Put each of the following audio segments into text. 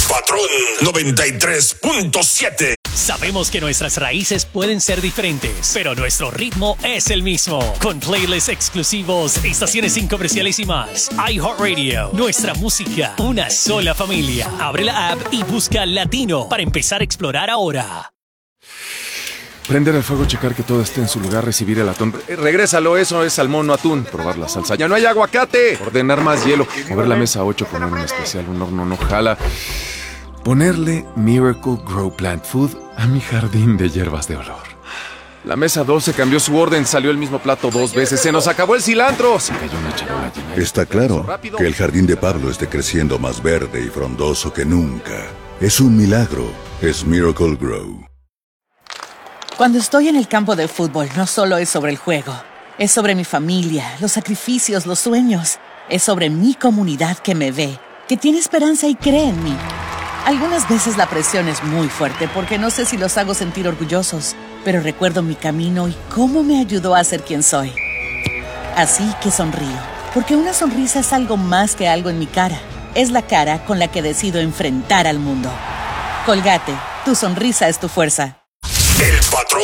Patrón 93.7. Sabemos que nuestras raíces pueden ser diferentes, pero nuestro ritmo es el mismo. Con playlists exclusivos, estaciones sin comerciales y más. iHeartRadio, nuestra música, una sola familia. Abre la app y busca Latino para empezar a explorar ahora. Prender el fuego, checar que todo esté en su lugar, recibir el atún. Regrésalo, eso es salmón, no atún. Probar la salsa. ¡Ya no hay aguacate! Ordenar más hielo. Mover la mesa 8, poner un especial, un horno no jala. Ponerle Miracle Grow Plant Food a mi jardín de hierbas de olor. La mesa 12 cambió su orden, salió el mismo plato 2 veces. ¡Se nos acabó el cilantro! Se cayó una charola llena. Está claro que el jardín de Pablo esté creciendo más verde y frondoso que nunca. Es un milagro. Es Miracle Grow. Cuando estoy en el campo de fútbol, no solo es sobre el juego. Es sobre mi familia, los sacrificios, los sueños. Es sobre mi comunidad que me ve, que tiene esperanza y cree en mí. Algunas veces la presión es muy fuerte porque no sé si los hago sentir orgullosos, pero recuerdo mi camino y cómo me ayudó a ser quien soy. Así que sonrío, porque una sonrisa es algo más que algo en mi cara. Es la cara con la que decido enfrentar al mundo. Colgate, tu sonrisa es tu fuerza. El Patrón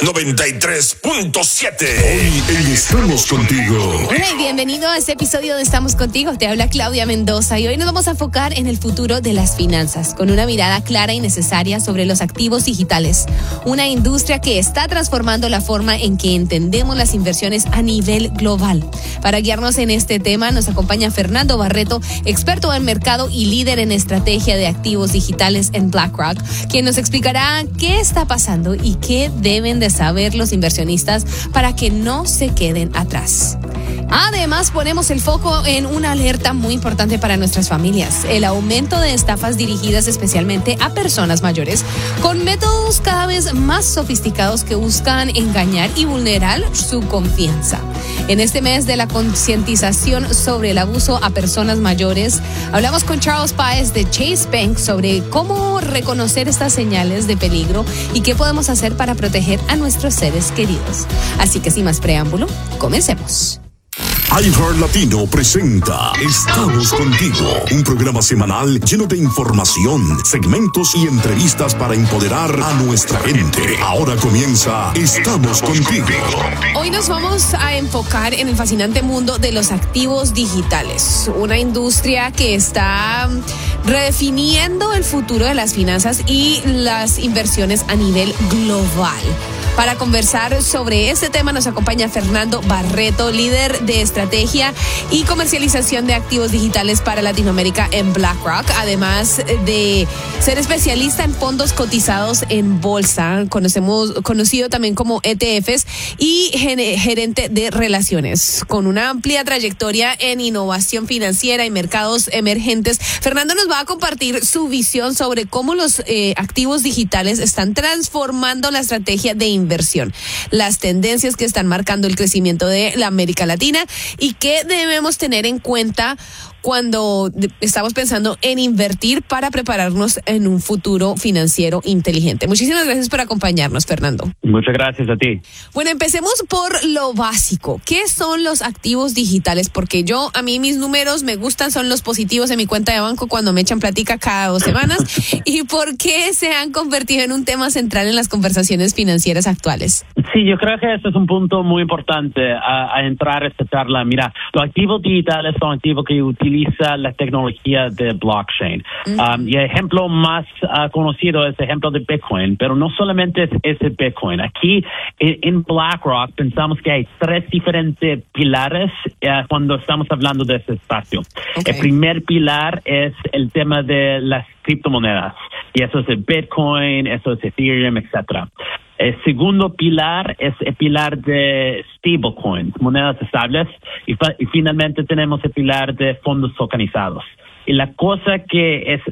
93.7. Hoy en Estamos Contigo. Hola y bienvenido a este episodio de Estamos Contigo. Te habla Claudia Mendoza y hoy nos vamos a enfocar en el futuro de las finanzas, con una mirada clara y necesaria sobre los activos digitales. Una industria que está transformando la forma en que entendemos las inversiones a nivel global. Para guiarnos en este tema nos acompaña Fernando Barreto, experto en mercado y líder en estrategia de activos digitales en BlackRock, quien nos explicará qué está pasando y qué deben de saber los inversionistas para que no se queden atrás. Además, ponemos el foco en una alerta muy importante para nuestras familias: el aumento de estafas dirigidas especialmente a personas mayores, con métodos cada vez más sofisticados que buscan engañar y vulnerar su confianza. En este mes de la concientización sobre el abuso a personas mayores, hablamos con Charles Páez de Chase Bank sobre cómo reconocer estas señales de peligro y qué podemos hacer para proteger a nuestros seres queridos. Así que sin más preámbulo, comencemos. iHeart Latino presenta Estamos Contigo, un programa semanal lleno de información, segmentos y entrevistas para empoderar a nuestra gente. Ahora comienza Estamos Contigo. Hoy nos vamos a enfocar en el fascinante mundo de los activos digitales, una industria que está redefiniendo el futuro de las finanzas y las inversiones a nivel global. Para conversar sobre este tema nos acompaña Fernando Barreto, líder de estrategia y comercialización de activos digitales para Latinoamérica en BlackRock, además de ser especialista en fondos cotizados en bolsa, conocido también como ETFs, y gerente de relaciones. Con una amplia trayectoria en innovación financiera y mercados emergentes, Fernando nos va a compartir su visión sobre cómo los activos digitales están transformando la estrategia de inversión, las tendencias que están marcando el crecimiento de la América Latina y qué debemos tener en cuenta cuando estamos pensando en invertir para prepararnos en un futuro financiero inteligente. Muchísimas gracias por acompañarnos, Fernando. Muchas gracias a ti. Bueno, empecemos por lo básico. ¿Qué son los activos digitales? Porque a mí mis números me gustan, son los positivos en mi cuenta de banco cuando me echan platica cada 2 semanas. ¿Y por qué se han convertido en un tema central en las conversaciones financieras actuales? Sí, yo creo que este es un punto muy importante a entrar a esta charla. Mira, los activos digitales son activos que utilizan la tecnología de blockchain. Y el ejemplo más conocido es el ejemplo de Bitcoin, pero no solamente es ese Bitcoin. Aquí en BlackRock pensamos que hay 3 diferentes pilares cuando estamos hablando de ese espacio. Okay. El primer pilar es el tema de las criptomonedas, y eso es el Bitcoin, eso es Ethereum, etcétera. El segundo pilar es el pilar de stablecoins, monedas estables, y finalmente tenemos el pilar de fondos tokenizados. Y la cosa que es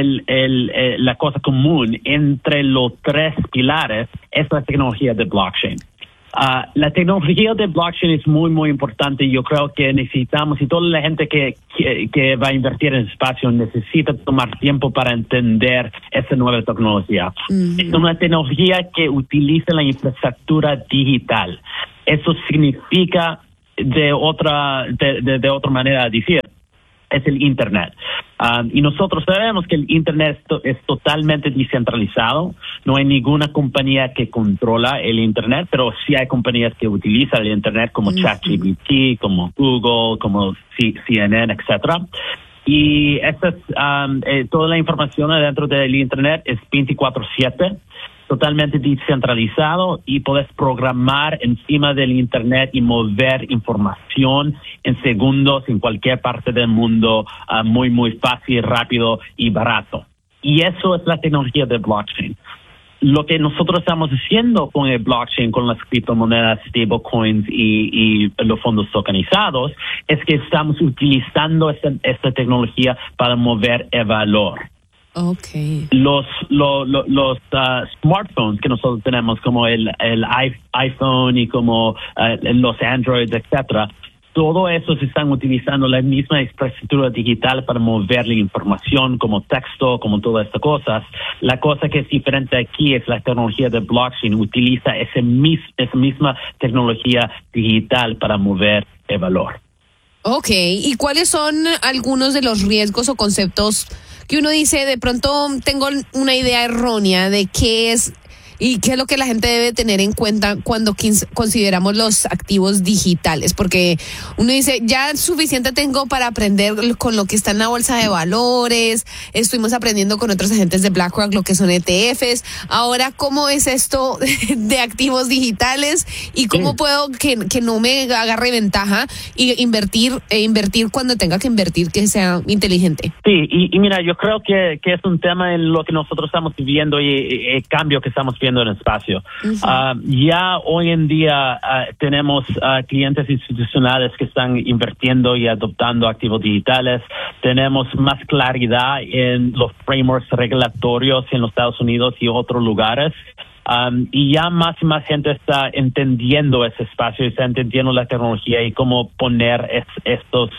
la cosa común entre los 3 pilares es la tecnología de blockchain. La tecnología de blockchain es muy, muy importante, y yo creo que necesitamos, y toda la gente que va a invertir en espacio necesita tomar tiempo para entender esa nueva tecnología. Es una tecnología que utiliza la infraestructura digital. Eso significa de otra manera decir, es el Internet. Y nosotros sabemos que el Internet es totalmente descentralizado. No hay ninguna compañía que controla el Internet, pero sí hay compañías que utilizan el Internet como ChatGPT, como Google, como CNN, etcétera. Y toda la información dentro del Internet es 24/7. Totalmente descentralizado, y puedes programar encima del Internet y mover información en segundos en cualquier parte del mundo, muy, muy fácil, rápido y barato. Y eso es la tecnología de blockchain. Lo que nosotros estamos haciendo con el blockchain, con las criptomonedas, stablecoins y los fondos tokenizados, es que estamos utilizando esta tecnología para mover el valor. Okay. Los smartphones que nosotros tenemos, como el iPhone y como los Androids, etcétera, todo eso se están utilizando la misma infraestructura digital para mover la información, como texto, como todas estas cosas. La cosa que es diferente aquí es la tecnología de blockchain. Utiliza esa misma tecnología digital para mover el valor. Ok, ¿y cuáles son algunos de los riesgos o conceptos que uno dice, de pronto tengo una idea errónea de qué es y qué es lo que la gente debe tener en cuenta cuando consideramos los activos digitales? Porque uno dice, ya suficiente tengo para aprender con lo que está en la bolsa de valores, estuvimos aprendiendo con otros agentes de BlackRock lo que son ETFs, ahora ¿cómo es esto de activos digitales y cómo puedo que no me agarre ventaja y invertir cuando tenga que invertir, que sea inteligente? Sí, y mira, yo creo que es un tema en lo que nosotros estamos viviendo y el cambio que estamos viendo en el espacio. Ya hoy en día tenemos clientes institucionales que están invirtiendo y adoptando activos digitales. Tenemos más claridad en los frameworks regulatorios en los Estados Unidos y otros lugares. Y ya más y más gente está entendiendo ese espacio y está entendiendo la tecnología y cómo poner estas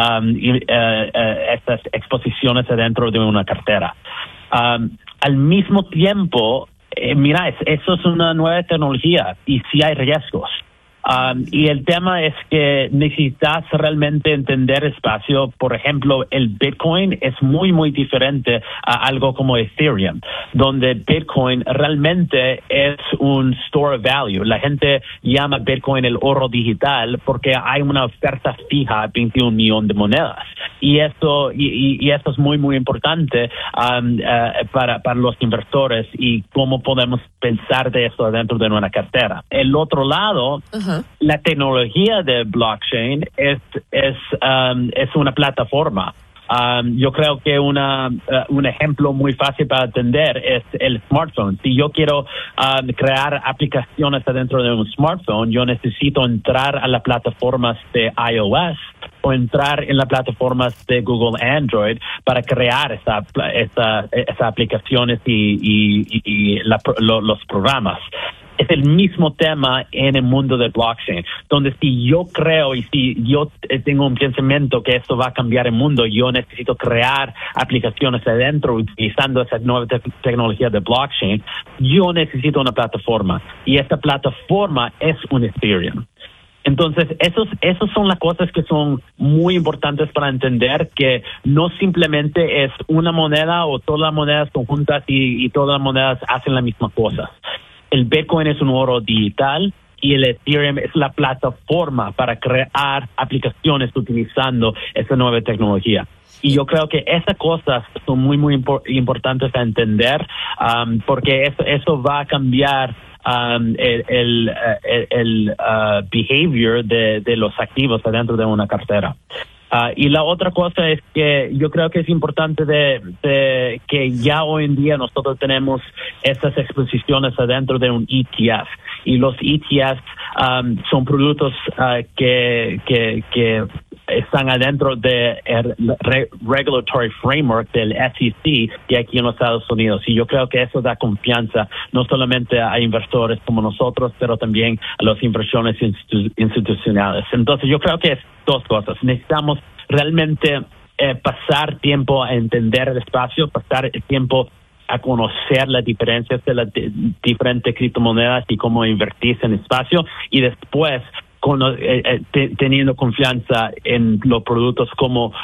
exposiciones adentro de una cartera. Al mismo tiempo, mira, eso es una nueva tecnología y sí hay riesgos. Y el tema es que necesitas realmente entender espacio. Por ejemplo, el Bitcoin es muy, muy diferente a algo como Ethereum, donde Bitcoin realmente es un store of value. La gente llama Bitcoin el oro digital porque hay una oferta fija, 21 millones de monedas. Y eso es muy, muy importante para los inversores y cómo podemos pensar de eso dentro de nuestra cartera. El otro lado, la tecnología de blockchain es una plataforma. Yo creo que un ejemplo muy fácil para entender es el smartphone. Si yo quiero crear aplicaciones adentro de un smartphone, yo necesito entrar a las plataformas de iOS o entrar en las plataformas de Google Android para crear esas aplicaciones y los programas. Es el mismo tema en el mundo del blockchain, donde si yo creo y si yo tengo un pensamiento que esto va a cambiar el mundo, yo necesito crear aplicaciones adentro utilizando esa nueva tecnología de blockchain, yo necesito una plataforma y esta plataforma es un Ethereum. Entonces, esos son las cosas que son muy importantes para entender que no simplemente es una moneda o todas las monedas conjuntas y todas las monedas hacen la misma cosa. El Bitcoin es un oro digital y el Ethereum es la plataforma para crear aplicaciones utilizando esa nueva tecnología. Y yo creo que esas cosas son muy, muy importantes a entender porque eso va a cambiar el behavior de los activos adentro de una cartera. Y la otra cosa es que yo creo que es importante de que ya hoy en día nosotros tenemos estas exposiciones adentro de un ETF. Y los ETFs son productos que están adentro del regulatory framework del SEC de aquí en los Estados Unidos. Y yo creo que eso da confianza no solamente a inversores como nosotros, pero también a las inversiones institucionales. Entonces yo creo que es dos cosas. Necesitamos realmente pasar tiempo a entender el espacio, pasar el tiempo a conocer las diferencias de las diferentes criptomonedas y cómo invertir en espacio, y después teniendo confianza en los productos como